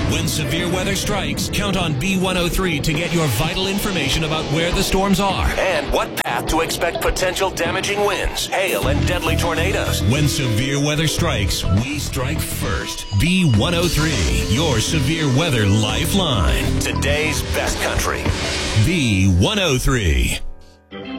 When severe weather strikes, count on B103 to get your vital information about where the storms are and what path to expect potential damaging winds, hail, and deadly tornadoes. When severe weather strikes, we strike first. B103, your severe weather lifeline. Today's best country. B103.